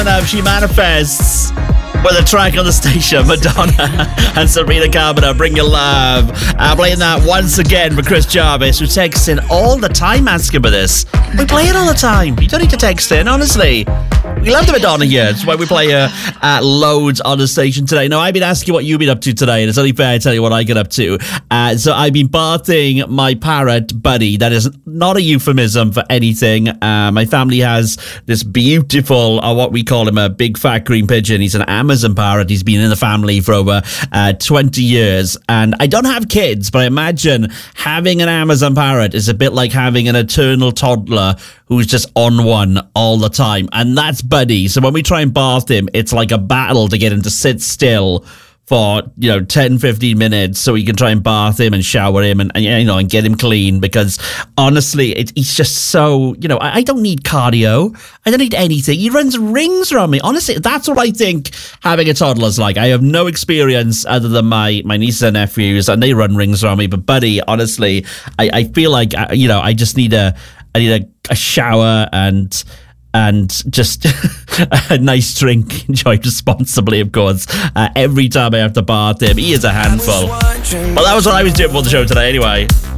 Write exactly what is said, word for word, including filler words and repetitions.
Now she manifests with a track on the station, Madonna and Sabrina Carpenter, Bring Your Love. Uh, playing that once again for Chris Jarvis, who texts in all the time asking for this. We play it all the time. You don't need to text in, honestly. We love the Madonna here. That's why we play her uh, loads on the station today. Now, I've been asking what you've been up to today, and it's only fair I tell you what I get up to. Uh, so I've been bathing my parrot, Buddy. That is not a euphemism for anything. Uh, my family has this beautiful, uh, what we call him, a big fat green pigeon. He's an Amazon parrot. He's been in the family for over uh, twenty years. And I don't have kids, but I imagine having an Amazon parrot is a bit like having an eternal toddler who's just on one all the time. And that's Buddy. So when we try and bath him, it's like a battle to get him to sit still for, you know, ten, fifteen minutes so we can try and bath him and shower him and, and you know, and get him clean. Because honestly, it, he's just so, you know, I, I don't need cardio. I don't need anything. He runs rings around me. Honestly, that's what I think having a toddler's like. I have no experience other than my, my nieces and nephews, and they run rings around me. But Buddy, honestly, I, I feel like, you know, I just need a, I need a, a shower and... and just a nice drink, enjoyed responsibly, of course, uh, every time I have to bath him. He is a handful. Well, that was what I was doing for the show today anyway.